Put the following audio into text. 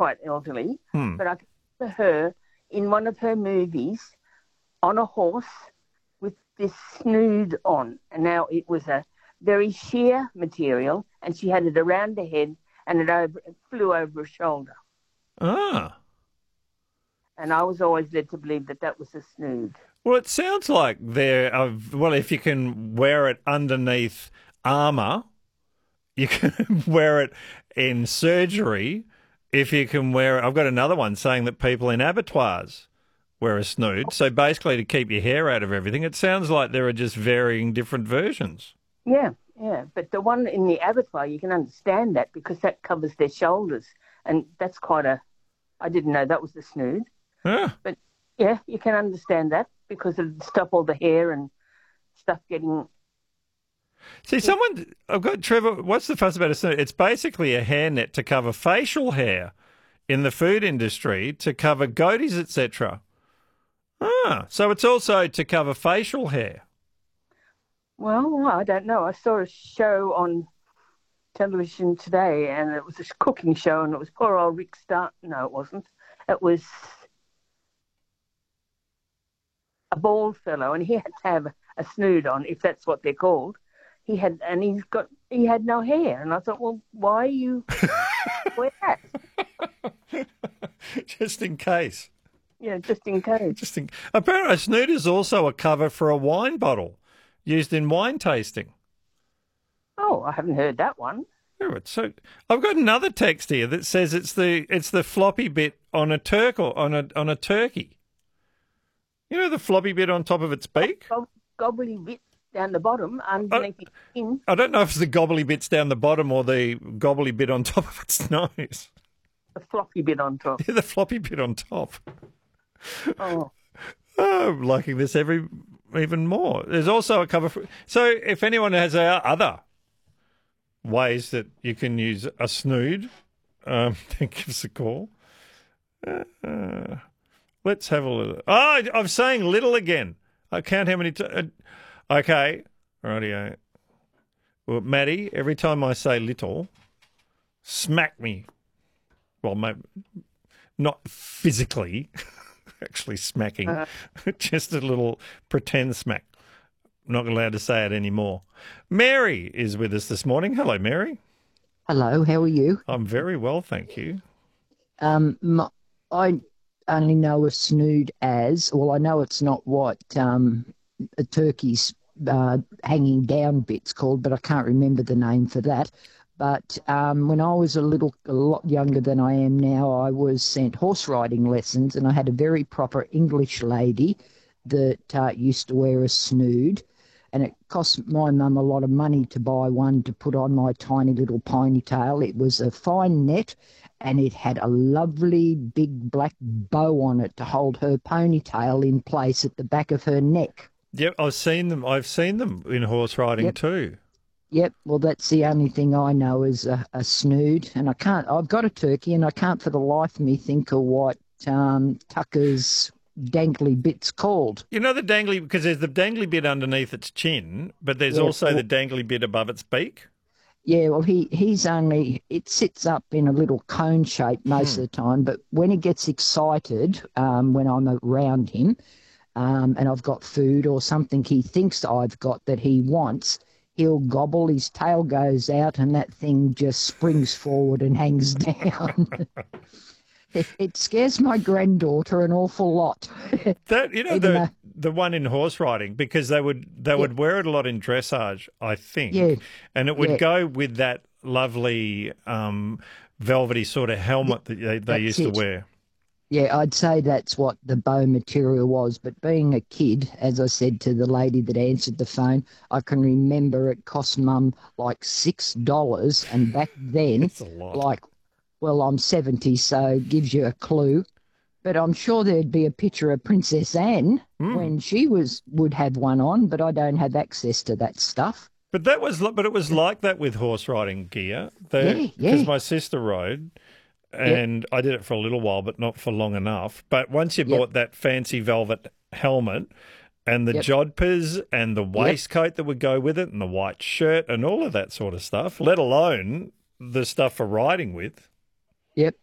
quite elderly, Hmm. but I can remember her in one of her movies on a horse with this snood on. And now it was a very sheer material, and she had it around her head, and it flew over her shoulder. Ah. And I was always led to believe that that was a snood. Well, it sounds like well, if you can wear it underneath armour, you can wear it in surgery. If you can wear it, I've got another one saying that people in abattoirs wear a snood. So basically to keep your hair out of everything. It sounds like there are just varying different versions. Yeah, yeah. But the one in the abattoir, you can understand that because that covers their shoulders. And that's I didn't know that was the snood. Yeah. But yeah, you can understand that because of stop all the hair and stuff getting. See, I've got Trevor, what's the fuss about a snood? It's basically a hairnet to cover facial hair in the food industry, to cover goatees, etc. Ah, so it's also to cover facial hair. Well, I don't know. I saw a show on television today, and it was a cooking show, and it was poor old Rick Star. No, it wasn't. It was a bald fellow, and he had to have a snood on, if that's what they're called. He had no hair, and I thought, well, why you wear that? Just in case. Yeah, just in case. Apparently, a snood is also a cover for a wine bottle used in wine tasting. Oh, I haven't heard that one. Yeah, so I've got another text here that says it's the floppy bit on a turkey. You know the floppy bit on top of its beak? Gobbly bit down the bottom underneath its skin. I don't know if it's the gobbly bits down the bottom or the gobbly bit on top of its nose. The floppy bit on top. Yeah, the floppy bit on top. Oh. Oh, I'm liking this even more. There's also a cover for... So if anyone has other ways that you can use a snood, then give us a call. Let's have a little... Oh, I'm saying little again. I count how many... Okay. Rightio. Well, Maddie, every time I say little, smack me. Well, maybe not physically, actually smacking, just a little pretend smack. I'm not allowed to say it anymore. Mary is with us this morning. Hello, Mary. Hello, how are you? I'm very well, thank you. I only know a snood as, well, I know it's not what a turkey's hanging down bit's called, but I can't remember the name for that. But when I was a lot younger than I am now, I was sent horse riding lessons, and I had a very proper English lady that used to wear a snood, and it cost my mum a lot of money to buy one to put on my tiny little ponytail. It was a fine net, and it had a lovely big black bow on it to hold her ponytail in place at the back of her neck. Yep, I've seen them. I've seen them in horse riding too. Yep, well, that's the only thing I know is a snood, and I've got a turkey, and I can't for the life of me think of what Tucker's dangly bit's called. You know the dangly, because there's the dangly bit underneath its chin, but there's also the dangly bit above its beak. Yeah, well, it sits up in a little cone shape most of the time, but when he gets excited, when I'm around him, and I've got food or something he thinks I've got that he wants, he'll gobble, his tail goes out, and that thing just springs forward and hangs down. It scares my granddaughter an awful lot. That the one in horse riding, because they would wear it a lot in dressage, I think. Yeah. And it would go with that lovely velvety sort of helmet that they used to wear. Yeah, I'd say that's what the bow material was. But being a kid, as I said to the lady that answered the phone, I can remember it cost Mum like $6. And back then, That's a lot. Well, I'm 70, so it gives you a clue. But I'm sure there'd be a picture of Princess Anne when she would have one on, but I don't have access to that stuff. But it was like that with horse riding gear. Because my sister rode. And I did it for a little while, but not for long enough. But once you bought that fancy velvet helmet and the jodhpurs and the waistcoat that would go with it and the white shirt and all of that sort of stuff, let alone the stuff for riding with. Yep.